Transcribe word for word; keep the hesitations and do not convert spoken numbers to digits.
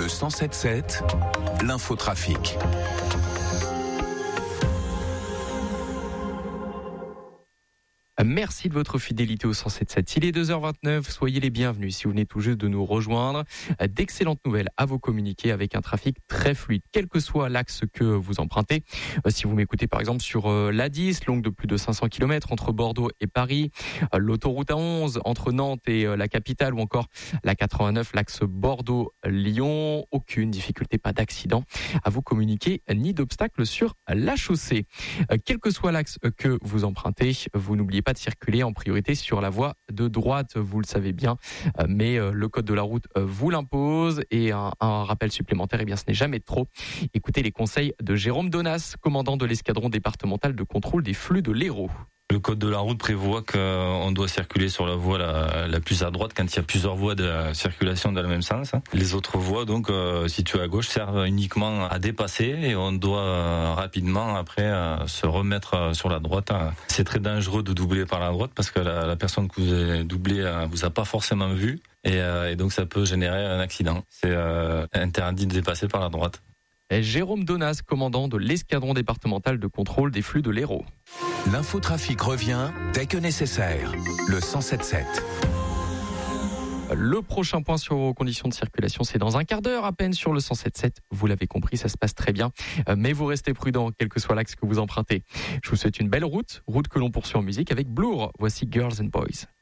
Le cent sept sept, l'infotrafic. Merci de votre fidélité au cent sept sept. Il est deux heures vingt-neuf, soyez les bienvenus si vous venez tout juste de nous rejoindre. D'excellentes nouvelles à vous communiquer avec un trafic très fluide, quel que soit l'axe que vous empruntez. Si vous m'écoutez par exemple sur l'A dix, longue de plus de cinq cents kilomètres entre Bordeaux et Paris, l'autoroute A onze entre Nantes et la capitale ou encore la quatre-vingt-neuf, l'axe Bordeaux-Lyon, aucune difficulté, pas d'accident à vous communiquer ni d'obstacle sur la chaussée. Quel que soit l'axe que vous empruntez, vous n'oubliez pas de circuler en priorité sur la voie de droite, vous le savez bien, mais le code de la route vous l'impose. Et un, un rappel supplémentaire, eh bien ce n'est jamais trop. Écoutez les conseils de Jérôme Donas, commandant de l'escadron départemental de contrôle des flux de l'Hérault. Le code de la route prévoit qu'on doit circuler sur la voie la, la plus à droite quand il y a plusieurs voies de circulation dans le même sens. Les autres voies, donc euh, situées à gauche, servent uniquement à dépasser et on doit euh, rapidement après euh, se remettre euh, sur la droite. C'est très dangereux de doubler par la droite parce que la, la personne que vous avez doublée euh, vous a pas forcément vu et, euh, et donc ça peut générer un accident. C'est euh, interdit de dépasser par la droite. Jérôme Donas, commandant de l'escadron départemental de contrôle des flux de l'Hérault. L'infotrafic revient dès que nécessaire. Le cent sept sept. Le prochain point sur vos conditions de circulation, c'est dans un quart d'heure à peine sur le cent sept sept. Vous l'avez compris, ça se passe très bien. Mais vous restez prudent, quel que soit l'axe que vous empruntez. Je vous souhaite une belle route, route que l'on poursuit en musique avec Blur. Voici Girls and Boys.